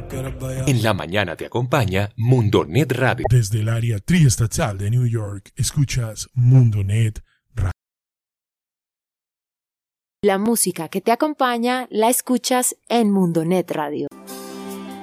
En la mañana te acompaña Mundonet Radio. Desde el área triestatal de New York, escuchas Mundonet Radio. La música que te acompaña la escuchas en Mundonet Radio.